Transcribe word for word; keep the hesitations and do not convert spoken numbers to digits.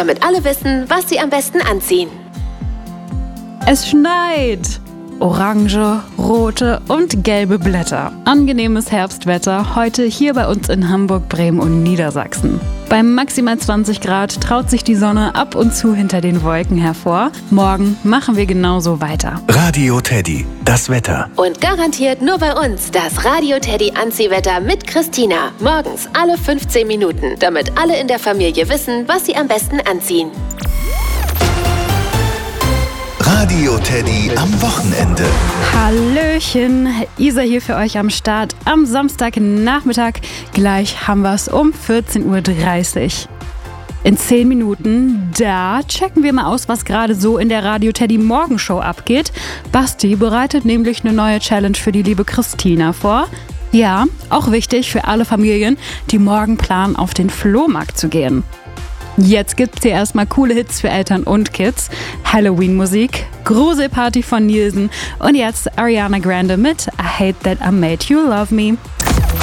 damit alle wissen, was sie am besten anziehen. Es schneit! Orange, rote und gelbe Blätter. Angenehmes Herbstwetter heute hier bei uns in Hamburg, Bremen und Niedersachsen. Bei maximal zwanzig Grad traut sich die Sonne ab und zu hinter den Wolken hervor. Morgen machen wir genauso weiter. Radio Teddy, das Wetter. Und garantiert nur bei uns das Radio Teddy Anziehwetter mit Christina. Morgens alle fünfzehn Minuten, damit alle in der Familie wissen, was sie am besten anziehen. Radio Teddy am Wochenende. Hallöchen, Isa hier für euch am Start am Samstagnachmittag. Gleich haben wir es um vierzehn Uhr dreißig. In zehn Minuten, da checken wir mal aus, was gerade so in der Radio Teddy Morgenshow abgeht. Basti bereitet nämlich eine neue Challenge für die liebe Christina vor. Ja, auch wichtig für alle Familien, die morgen planen, auf den Flohmarkt zu gehen. Jetzt gibt's hier erstmal coole Hits für Eltern und Kids, Halloween-Musik, Gruselparty von Nielsen und jetzt Ariana Grande mit I Hate That I Made You Love Me.